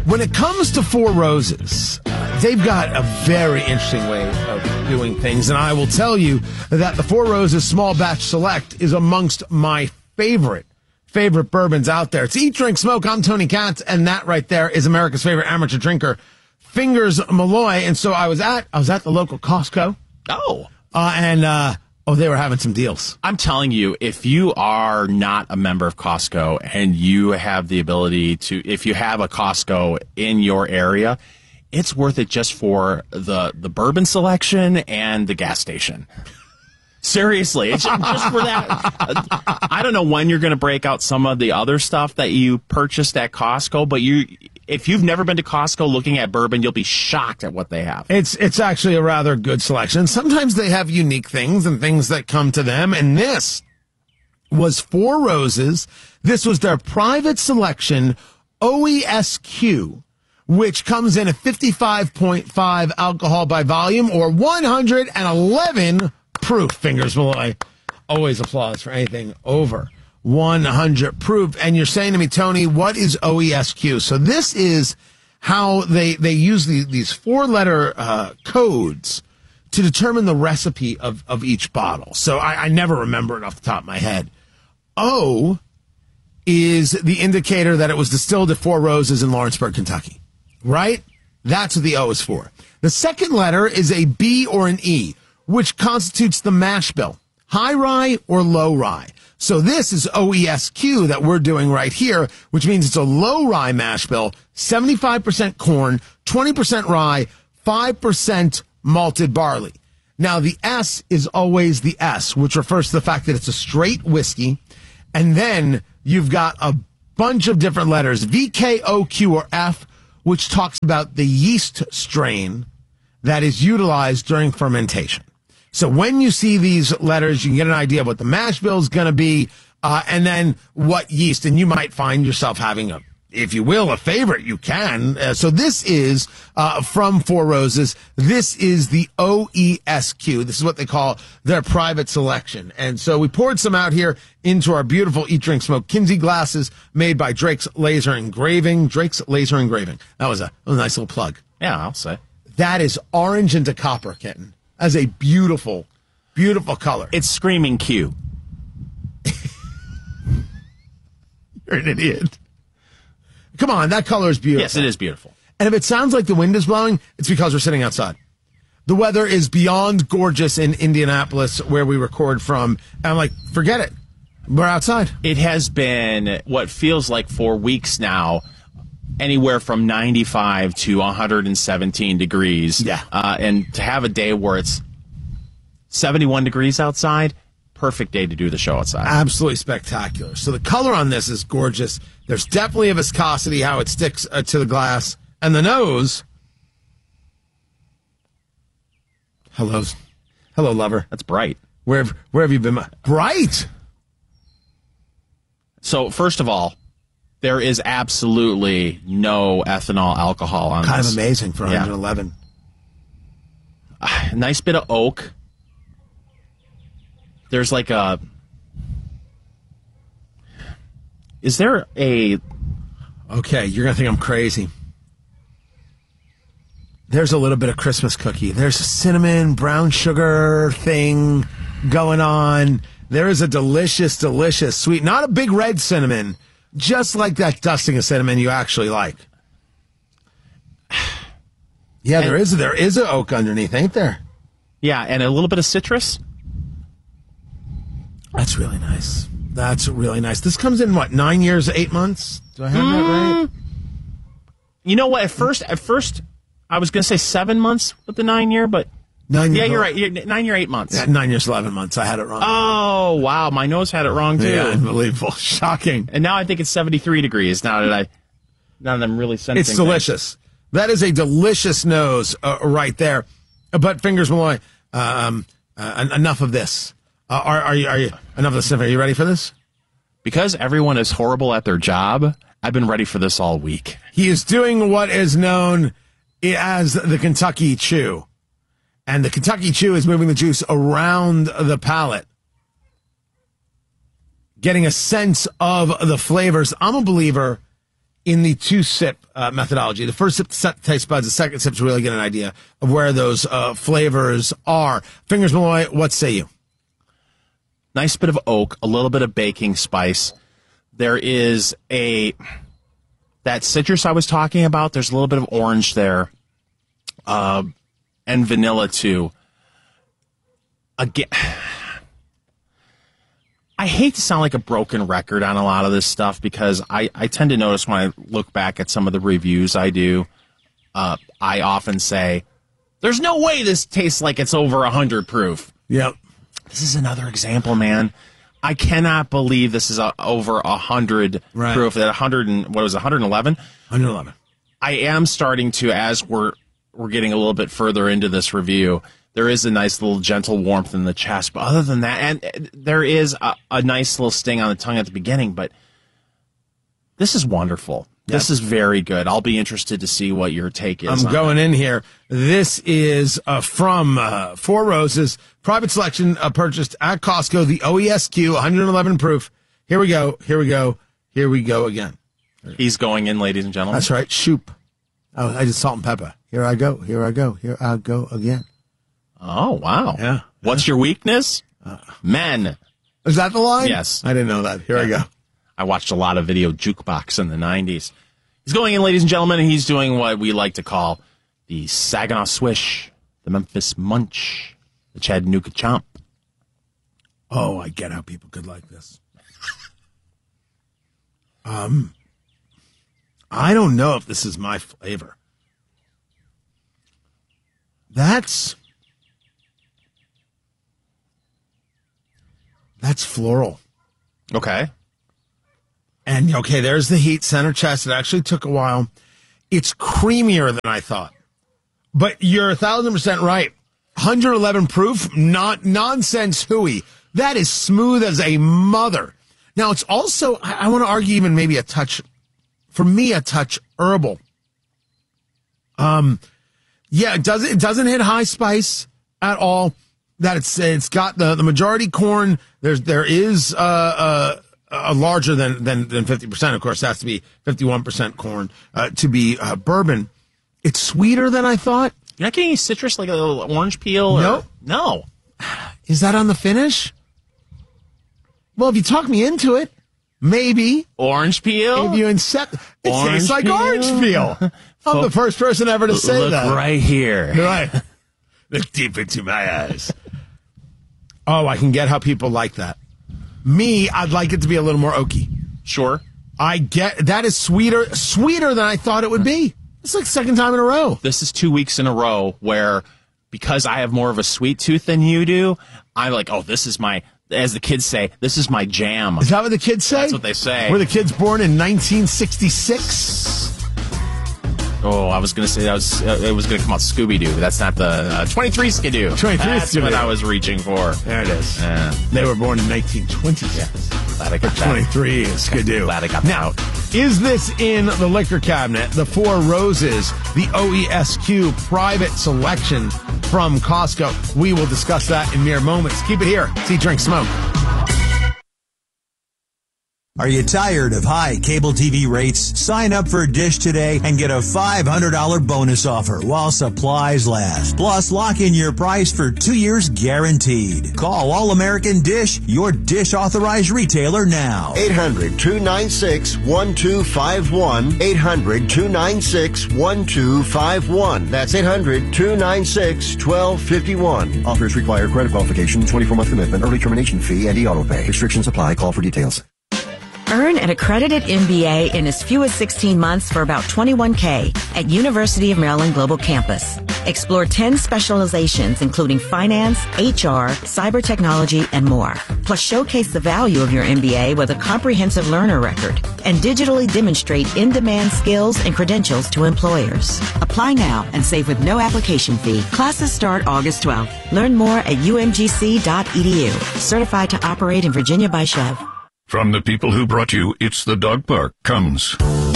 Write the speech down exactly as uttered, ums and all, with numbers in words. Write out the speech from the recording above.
When it comes to Four Roses, uh, they've got a very interesting way of doing things, and I will tell you that the Four Roses Small Batch Select is amongst my favorite, favorite bourbons out there. It's Eat, Drink, Smoke. I'm Tony Katz, and that right there is America's favorite amateur drinker, Fingers Malloy. And so I was at, I was at the local Costco. Oh. Uh, and, uh, oh, they were having some deals. I'm telling you, if you are not a member of Costco and you have the ability to, if you have a Costco in your area, it's worth it just for the, the bourbon selection and the gas station. Seriously, it's just, just for that. I don't know when you're going to break out some of the other stuff that you purchased at Costco, but you, if you've never been to Costco looking at bourbon, you'll be shocked at what they have. It's it's actually a rather good selection. Sometimes they have unique things and things that come to them, and this was Four Roses. This was their private selection, O E S Q, which comes in at fifty-five point five alcohol by volume, or one hundred eleven proof. Fingers Malloy. Always applause for anything over one hundred proof. And you're saying to me, Tony, what is O E S Q? So this is how they, they use the, these four letter uh, codes to determine the recipe of, of each bottle. So I, I never remember it off the top of my head. O is the indicator that it was distilled at Four Roses in Lawrenceburg, Kentucky, right? That's what the O is for. The second letter is a B or an E, which constitutes the mash bill, high rye or low rye. So this is O E S Q that we're doing right here, which means it's a low rye mash bill, seventy-five percent corn, twenty percent rye, five percent malted barley. Now, the S is always the S, which refers to the fact that it's a straight whiskey. And then you've got a bunch of different letters, V, K, O, Q, or F, which talks about the yeast strain that is utilized during fermentation. So when you see these letters, you can get an idea of what the mash bill is going to be, uh, and then what yeast. And you might find yourself having a, if you will, a favorite. You can. Uh, so this is uh, from Four Roses. This is the O E S Q. This is what they call their private selection. And so we poured some out here into our beautiful Eat, Drink, Smoke Kinsey glasses made by Drake's Laser Engraving. Drake's Laser Engraving. That was a, that was a nice little plug. Yeah, I'll say. That is orange into copper, kitten. As a beautiful, beautiful color. It's screaming Q. You're an idiot. Come on, that color is beautiful. Yes, it is beautiful. And if it sounds like the wind is blowing, it's because we're sitting outside. The weather is beyond gorgeous in Indianapolis, where we record from. And I'm like, forget it. We're outside. It has been what feels like for weeks now, anywhere from ninety-five to one hundred seventeen degrees. Yeah. Uh, and to have a day where it's seventy-one degrees outside, perfect day to do the show outside. Absolutely spectacular. So the color on this is gorgeous. There's definitely a viscosity, how it sticks uh, to the glass. And the nose. Hello. Hello, lover. That's bright. Where have, where have you been? Bright? So, first of all, there is absolutely no ethanol alcohol on kind this. Kind of amazing for one hundred eleven. Yeah. A nice bit of oak. There's like a... Is there a... Okay, you're going to think I'm crazy. There's a little bit of Christmas cookie. There's a cinnamon, brown sugar thing going on. There is a delicious, delicious sweet, not a big red cinnamon, just like that dusting of cinnamon you actually like. Yeah, there is there is an oak underneath, ain't there? Yeah, and a little bit of citrus. That's really nice. That's really nice. This comes in, what, nine years, eight months? Do I have mm. that right? You know what? At first, at first, I was going to say seven months with the nine year, but nine yeah, years you're right. You're, nine year, eight months. Yeah, nine years, eleven months. I had it wrong. Oh wow, my nose had it wrong too. Yeah, unbelievable, shocking. And now I think it's seventy-three degrees. Now that I, now that I'm really sensing, it's delicious. Things. That is a delicious nose uh, right there. But Fingers Malloy, um, uh, enough of this. Uh, are, are you? Are you? Enough of this stuff. Are you ready for this? Because everyone is horrible at their job, I've been ready for this all week. He is doing what is known as the Kentucky Chew. And the Kentucky Chew is moving the juice around the palate, getting a sense of the flavors. I'm a believer in the two-sip uh, methodology. The first sip to set the taste buds, the second sip to really get an idea of where those uh, flavors are. Fingers Malloy, what say you? Nice bit of oak, a little bit of baking spice. There is a, that citrus I was talking about, there's a little bit of orange there, uh, and vanilla too. Again, I hate to sound like a broken record on a lot of this stuff because I, I tend to notice when I look back at some of the reviews I do, uh, I often say, there's no way this tastes like it's over one hundred proof. Yep. This is another example, man. I cannot believe this is a, over one hundred right. proof. At one hundred and, what was it, one eleven? one eleven. I am starting to, as we're we're getting a little bit further into this review, there is a nice little gentle warmth in the chest. But other than that, and there is a, a nice little sting on the tongue at the beginning. But this is wonderful. Yep. This is very good. I'll be interested to see what your take is. I'm going in here. This is uh, from uh, Four Roses, private selection uh, purchased at Costco, the O E S Q, one eleven proof. Here we go. Here we go. Here we go again. He's going in, ladies and gentlemen. That's right. Shoop. Oh, I did salt and pepper. Here I go. Here I go. Here I go again. Oh, wow. Yeah. What's your weakness? Uh, Men. Is that the line? Yes. I didn't know that. Here yeah. I go. I watched a lot of Video Jukebox in the nineties. He's going in, ladies and gentlemen, and he's doing what we like to call the Saginaw Swish, the Memphis Munch, the Chattanooga Chomp. Oh, I get how people could like this. um, I don't know if this is my flavor. That's that's floral. Okay. And, okay, there's the heat, center chest. It actually took a while. It's creamier than I thought. But you're one thousand percent right. one eleven proof, not nonsense hooey. That is smooth as a mother. Now, it's also, I, I want to argue even maybe a touch, for me, a touch herbal. Um, yeah, it doesn't, it doesn't hit high spice at all. That it's, it's got the, the majority corn. There's, there is, uh, uh, a larger than, than, than fifty percent. Of course, it has to be fifty-one percent corn, uh, to be, uh, bourbon. It's sweeter than I thought. You're not getting any citrus, like a little orange peel? Or, nope. No. Is that on the finish? Well, if you talk me into it, maybe. Orange peel? If you incept, it orange tastes like peel? Orange peel. I'm the first person ever to say Look that. Look right here. Right. Look deep into my eyes. Oh, I can get how people like that. Me, I'd like it to be a little more oaky. Sure. I get, that is sweeter, sweeter than I thought it would be. It's like the second time in a row. This is two weeks in a row where, because I have more of a sweet tooth than you do, I'm like, oh, this is my, as the kids say, this is my jam. Is that what the kids say? That's what they say. Were the kids born in nineteen sixty-six? Oh, I was going to say that was uh, it was going to come out Scooby-Doo, but that's not the uh, twenty-three Skidoo. twenty-three That's Skidoo. what I was reaching for. There it is. Uh, they were born in nineteen twenty-six. Yeah. Glad I got that. twenty-three is Skidoo. Glad I got now, that. Is this in the liquor cabinet? The Four Roses, the O E S Q private selection from Costco. We will discuss that in mere moments. Keep it here. See, drink, smoke. Are you tired of high cable T V rates? Sign up for Dish today and get a five hundred dollars bonus offer while supplies last. Plus, lock in your price for two years guaranteed. Call All American Dish, your Dish authorized retailer now. eight hundred, two nine six, one two five one. eight hundred, two nine six, one two five one. That's eight hundred, two nine six, one two five one. Offers require credit qualification, twenty-four month commitment, early termination fee, and e-auto pay. Restrictions apply. Call for details. Earn an accredited M B A in as few as sixteen months for about twenty-one K at University of Maryland Global Campus. Explore ten specializations including finance, H R, cyber technology, and more. Plus showcase the value of your M B A with a comprehensive learner record and digitally demonstrate in-demand skills and credentials to employers. Apply now and save with no application fee. Classes start August twelfth. Learn more at U M G C dot E D U. Certified to operate in Virginia by Chev. From the people who brought you It's the Dog Park comes